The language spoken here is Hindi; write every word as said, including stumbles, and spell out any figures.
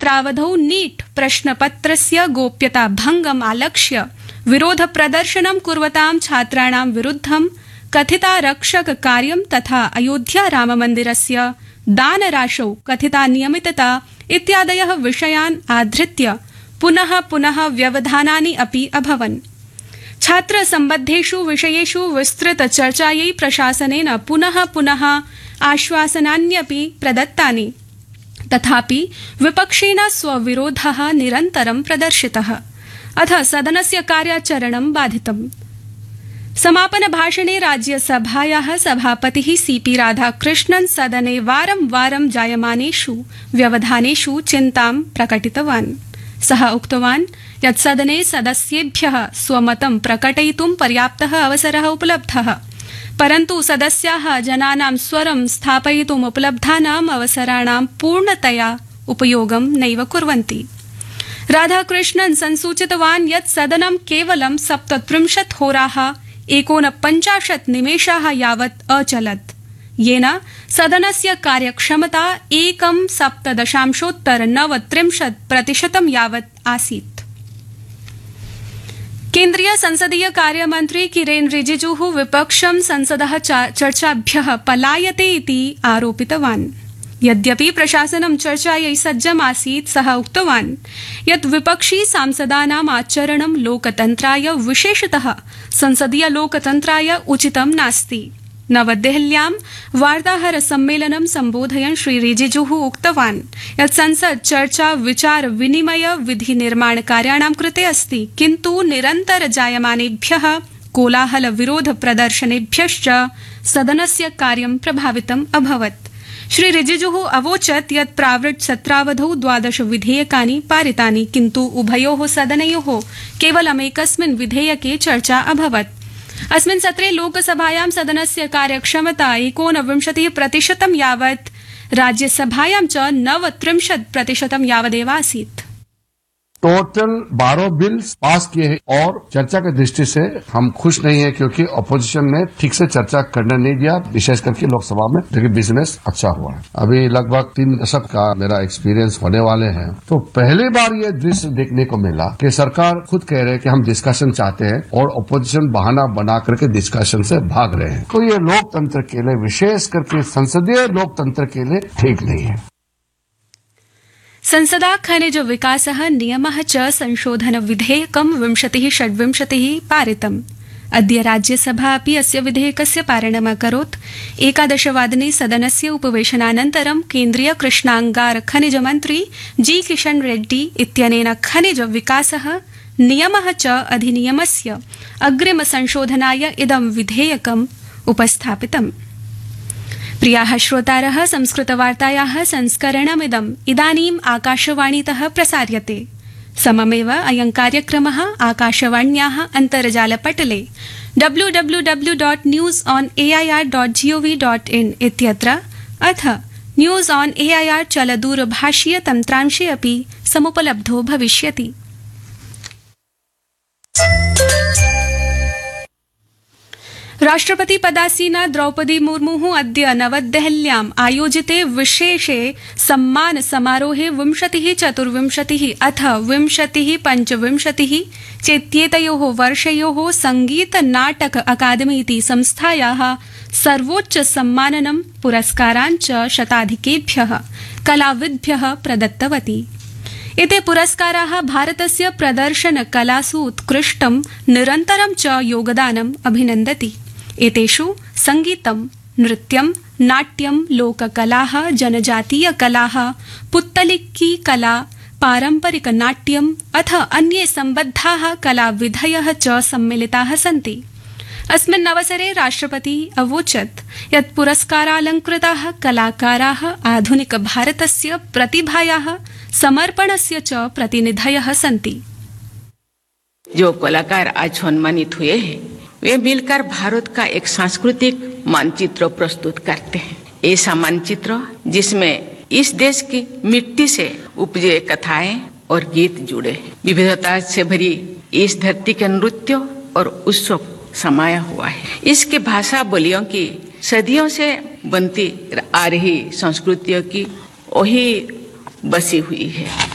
सत्रावधौ नीट प्रश्नपत्रस्य गोप्यता भंगम् आलक्ष्य विरोध प्रदर्शनं कुर्वतां छात्राणां विरुद्धं कथितारक्षक कार्यं तथा अयोध्या राममन्दिरस्य दानराशौ कथिता नियमितता इत्यादयः विषयान् आधृत्य पुनः पुनः व्यवधानानि अपि अभवन्। छात्र सम्बद्धेषु विषयेषु विस्तृत चर्चायै प्रशासनेन पुनः पुनः आश्वासनान्यपि प्रदत्तानि, तथापि विपक्षेण स्वविरोधः निरन्तरं प्रदर्शितः। अथ सदनस्य कार्याचरणं बाधितम्। समापन भाषणे राज्यसभायाः सभापतिः सीपी राधाकृष्णन् सदने वारं वारं जायमानेषु व्यवधानेषु चिन्तां प्रकटितवान्। सः उक्तवान् यत् सदने सदस्येभ्यः स्वमतं प्रकटयितुं पर्याप्तः अवसरः उपलब्धः, परन्तु सदस्याः जनानां स्वरं स्थापयितुम् उपलब्धानाम् अवसराणां पूर्णतया उपयोगं नैव कुर्वन्ति। राधाकृष्णन् संसूचितवान् यत् सदनं केवलं सप्तत्रिंशत् होराः एकोनपञ्चाशत् निमेषाः यावत् अचलत्, येन सदनस्य कार्यक्षमता एकं सप्तदशांशोत्तर नवत्रिंशत् प्रतिशतं यावत् आसीत्। केन्द्रीय संसदीय कार्यमन्त्री किरेन रिजिजुः विपक्षं संसदः चर्चाभ्यः पलायते इति आरोपितवान्। यद्यपि प्रशासनं चर्चायै सज्जमासीत्, सः उक्तवान् यत् विपक्षी सांसदानाम् आचरणं लोकतन्त्राय, विशेषतः संसदीय लोकतन्त्राय उचितं नास्ति। नवदेहल्यां वार्ताहर सम्मेलनं सम्बोधयन् श्री रिजिजुः उक्तवान् यत् संसत् चर्चा विचार विनिमय विधि निर्माण कार्याणां कृते अस्ति, किन्तु निरन्तर जायमानेभ्यः कोलाहल विरोध प्रदर्शनेभ्यश्च सदनस्य कार्यं प्रभावितम् अभवत्। श्री रिजिजुः अवोचत् यत् प्रावृट् सत्रावधौ द्वादश विधेयकानि पारितानि, किन्तु उभयोः सदनयोः केवलमेकस्मिन् विधेयके चर्चा अभवत्। अस्मिन् सत्रे लोकसभायां सदनस्य कार्यक्षमता एकोनविंशतिः प्रतिशतं यावत्, राज्यसभायां च नवत्रिंशत् प्रतिशतं यावदेव आसीत्। टोटल बारह बिल्स पास किए हैं और चर्चा की दृष्टि से हम खुश नहीं है, क्योंकि अपोजिशन ने ठीक से चर्चा करने नहीं दिया, विशेष करके लोकसभा में। लेकिन बिजनेस अच्छा हुआ है। अभी लगभग तीन दशक का मेरा एक्सपीरियंस होने वाले हैं, तो पहली बार ये दृश्य देखने को मिला कि सरकार खुद कह रहे हैं कि हम डिस्कशन चाहते हैं और अपोजिशन बहाना बना करके डिस्कशन से भाग रहे हैं। तो ये लोकतंत्र के लिए, विशेष करके संसदीय लोकतंत्र के लिए ठीक नहीं है। संसदा खनिज विकासः नियमः च संशोधन विधेयकं विंशतिः षड्विंशतिः पारितम्। अद्य राज्यसभा अपि अस्य विधेयकस्य पारणम् अकरोत्। एकादशवादने सदनस्य उपवेशनानन्तरं केन्द्रीय कृष्णांगार खनिज मन्त्री जी किशन रेड्डी इत्यनेन खनिज विकासः नियमः च अधिनियमस्य अग्रिम संशोधनाय इदं विधेयकम् उपस्थापितम्। प्रियाः श्रोतारः, संस्कृतवार्तायाः संस्करणमिदम् इदानीम् आकाशवाणीतः प्रसार्यते। सममेव अयं कार्यक्रमः आकाशवाण्याः अन्तर्जालपटले W W W dot news on A I R dot gov dot in इत्यत्र अथ news on A I R चलदूरभाषीय तन्त्रांशे अपि समुपलब्धो भविष्यति। राष्ट्रपति पदासीना द्रौपदी मुर्मु अद्य नवदेहल्याम् आयोजिते विशेषे सम्मान समारोहे विंशतिः चतुर्विंशतिः अथ विंशतिः पञ्चविंशतिः चेत्येतयोः वर्षयोः संगीत नाटक अकादमी इति संस्थायाः सर्वोच्च सम्माननं पुरस्काराञ्च शताधिकेभ्यः कलाविद्भ्यः प्रदत्तवती। एते पुरस्काराः भारतस्य प्रदर्शन कलासु उत्कृष्टं निरन्तरं च योगदानम् अभिनन्दति। एतेषु संगीतं, नृत्यं, नाट्यं, लोककलाः, जनजातीय कलाः, पुत्तलिक्की कला, पारंपरिक नाट्यम् अथ अन्ये सम्बद्धाः कलाविधयः च सम्मिलिताः सन्ति। अस्मिन् अवसरे राष्ट्रपति अवोचत् यत् पुरस्कारालंकृताः कलाकाराः आधुनिक भारतस्य प्रतिभायाः समर्पणस्य च प्रतिनिधयः सन्ति। जो कलाकार आज सम्मानित हुए हैं, वे मिलकर भारत का एक सांस्कृतिक मानचित्र प्रस्तुत करते हैं। ऐसा मानचित्र जिसमें इस देश की मिट्टी से उपजे कथाएं और गीत जुड़े हैं। विविधता से भरी इस धरती के नृत्य और उत्सव समाया हुआ है। इसकी भाषा बोलियों की सदियों से बनती आ रही संस्कृतियों की वही बसी हुई है।